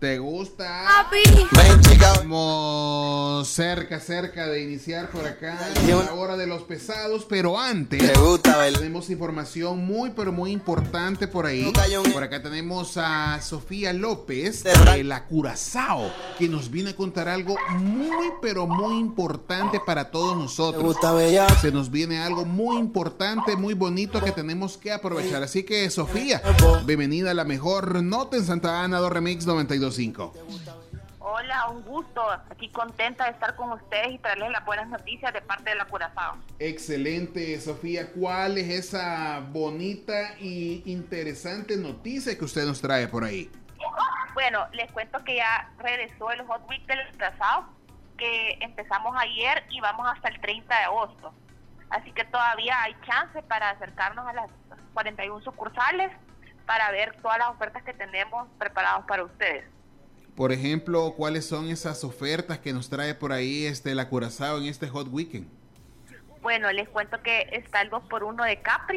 ¿Te gusta? Papi. Ven, chica. Estamos cerca de iniciar por acá la hora de los pesados, pero antes Te gusta, ¿verdad? tenemos información pero muy importante por ahí. Por acá tenemos a Sofía López de la Curazao, que nos viene a contar algo pero muy importante para todos Te nosotros. gusta, bella. Se nos viene algo muy importante, muy bonito que tenemos que aprovechar. Así que, Sofía, bienvenida a la mejor nota en Santa Ana, 2 Remix 92.5. Hola, un gusto. Aquí contenta de estar con ustedes y traerles las buenas noticias de parte de la Curazao. Excelente, Sofía. ¿Cuál es esa bonita y interesante noticia que usted nos trae por ahí? Bueno, les cuento que ya regresó el Hot Week del Curazao, que empezamos ayer y vamos hasta el 30 de agosto. Así que todavía hay chance para acercarnos a las 41 sucursales para ver todas las ofertas que tenemos preparadas para ustedes. Por ejemplo, ¿cuáles son esas ofertas que nos trae por ahí la Curazao en este Hot Weekend? Bueno, les cuento que está el 2x1 de Capri.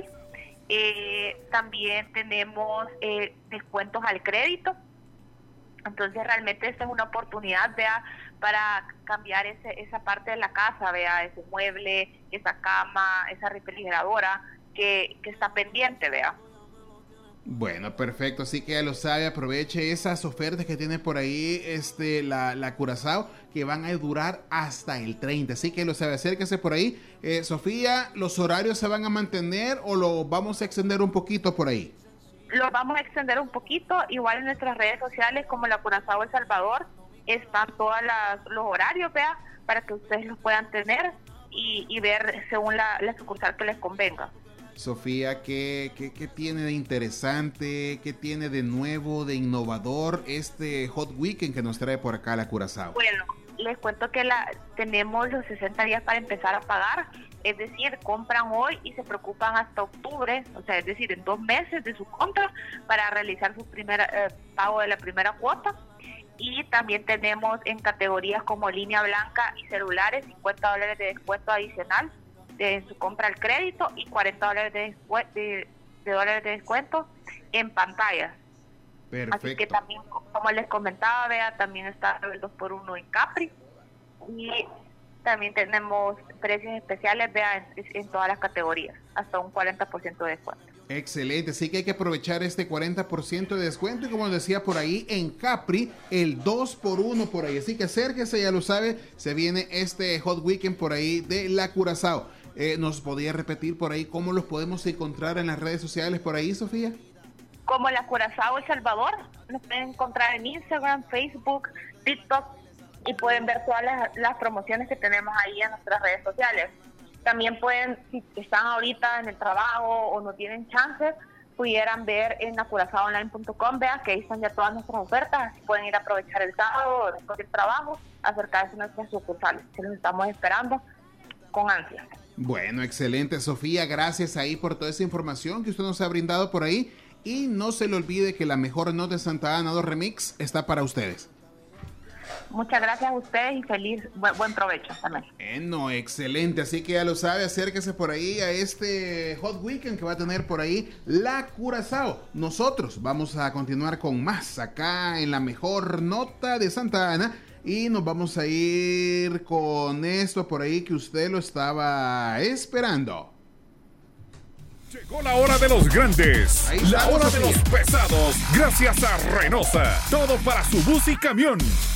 También tenemos descuentos al crédito. Entonces realmente esta es una oportunidad, vea, para cambiar esa parte de la casa, vea, ese mueble, esa cama, esa refrigeradora que está pendiente, vea. Bueno, perfecto, así que ya lo sabe, aproveche esas ofertas que tiene por ahí la Curazao, que van a durar hasta el 30, así que lo sabe, acérquese por ahí. Sofía, ¿los horarios se van a mantener o lo vamos a extender un poquito por ahí? Lo vamos a extender un poquito, igual en nuestras redes sociales como la Curazao El Salvador, están todos los horarios, vea, para que ustedes los puedan tener y ver según la sucursal que les convenga. Sofía, ¿qué tiene de interesante, qué tiene de nuevo, de innovador este Hot Weekend que nos trae por acá la Curazao? Bueno, les cuento que tenemos los 60 días para empezar a pagar, es decir, compran hoy y se preocupan hasta octubre, o sea, es decir, en 2 meses de su compra para realizar su primer pago de la primera cuota. Y también tenemos en categorías como línea blanca y celulares $50 de descuento adicional de su compra al crédito y $40 de descuento en pantallas. Perfecto. Así que también, como les comentaba, vea, también está el 2x1 en Capri y también tenemos precios especiales, vea, en todas las categorías, hasta un 40% de descuento. Excelente, así que hay que aprovechar este 40% de descuento y como decía por ahí en Capri, el 2x1 por ahí, así que acérquese, ya lo sabe, se viene este Hot Weekend por ahí de la Curazao. ¿Nos podía repetir por ahí cómo los podemos encontrar en las redes sociales por ahí, Sofía? Como la Curazao El Salvador, nos pueden encontrar en Instagram, Facebook, TikTok y pueden ver todas las promociones que tenemos ahí en nuestras redes sociales. También pueden, si están ahorita en el trabajo o no tienen chance, pudieran ver en curazaoonline.com, vea que ahí están ya todas nuestras ofertas, así pueden ir a aprovechar el sábado después del trabajo, acercarse a nuestras sucursales, que los estamos esperando con ansia. Bueno, excelente, Sofía, gracias ahí por toda esa información que usted nos ha brindado por ahí y no se le olvide que la mejor nota de Santa Ana 2 Remix está para ustedes. Muchas gracias a ustedes y buen provecho también. No, excelente, así que ya lo sabe, acérquese por ahí a este Hot Weekend que va a tener por ahí la Curazao. Nosotros vamos a continuar con más acá en la mejor nota de Santa Ana y nos vamos a ir con esto por ahí que usted lo estaba esperando. Llegó la hora de los grandes, Ahí la estamos, hora de Sofía. los pesados, gracias a Reynosa. Todo para su bus y camión.